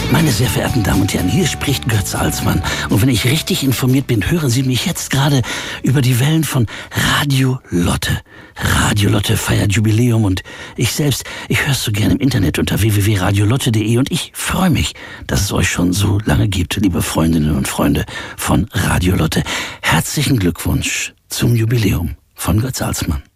Meine sehr verehrten Damen und Herren, hier spricht Götz Alsmann. Und wenn ich richtig informiert bin, hören Sie mich jetzt gerade über die Wellen von Radio Lotte. Radio Lotte feiert Jubiläum und ich selbst, ich höre es so gerne im Internet unter www.radiolotte.de und ich freue mich, dass es euch schon so lange gibt, liebe Freundinnen und Freunde von Radio Lotte. Herzlichen Glückwunsch zum Jubiläum von Götz Alsmann.